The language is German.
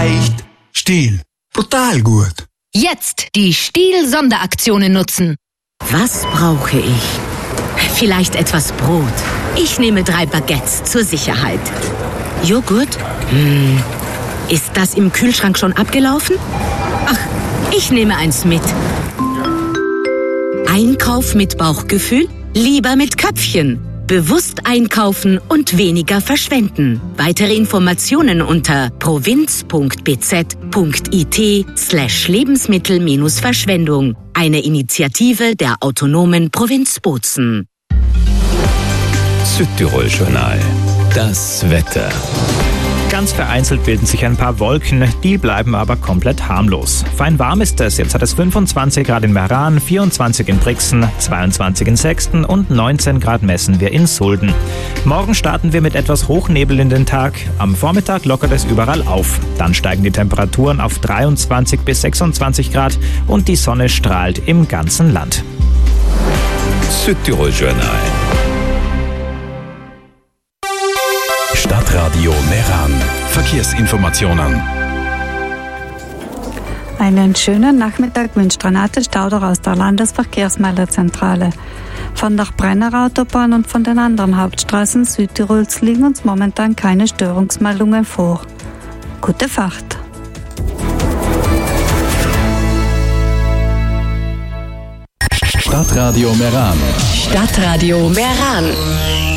leicht. Stihl. Brutal gut. Jetzt die Stihl-Sonderaktionen nutzen. Was brauche ich? Vielleicht etwas Brot. Ich nehme 3 Baguettes zur Sicherheit. Joghurt? Ist das im Kühlschrank schon abgelaufen? Ach, ich nehme eins mit. Einkauf mit Bauchgefühl? Lieber mit Köpfchen. Bewusst einkaufen und weniger verschwenden. Weitere Informationen unter provinz.bz.it/Lebensmittel-Verschwendung. Eine Initiative der autonomen Provinz Bozen. Südtirol-Journal. Das Wetter. Ganz vereinzelt bilden sich ein paar Wolken, die bleiben aber komplett harmlos. Fein warm ist es. Jetzt hat es 25 Grad in Meran, 24 in Brixen, 22 in Sexten und 19 Grad messen wir in Sulden. Morgen starten wir mit etwas Hochnebel in den Tag. Am Vormittag lockert es überall auf. Dann steigen die Temperaturen auf 23 bis 26 Grad und die Sonne strahlt im ganzen Land. Südtirol-Journal. Stadtradio Meran. Verkehrsinformationen. Einen schönen Nachmittag wünscht Renate Stauder aus der Landesverkehrsmeldezentrale. Von der Brenner Autobahn und von den anderen Hauptstraßen Südtirols liegen uns momentan keine Störungsmeldungen vor. Gute Fahrt! Stadtradio Meran. Stadtradio Meran.